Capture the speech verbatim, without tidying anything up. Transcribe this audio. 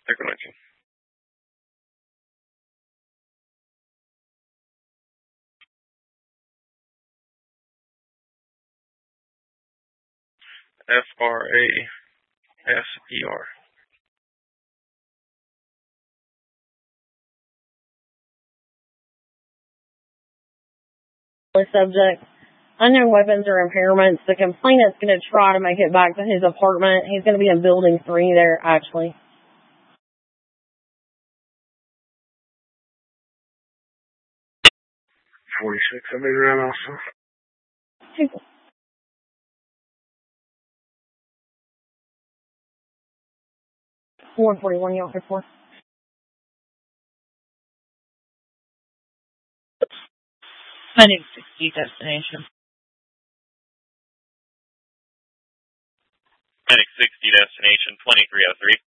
Take nineteen. F R A S E R. Subject. Unknown weapons or impairments. The complainant's going to try to make it back to his apartment. He's going to be in building three there, actually. forty-six, I made it out also. Two. one forty-one, y'all here for. Medic sixty, destination. Medic sixty, destination twenty-three oh three.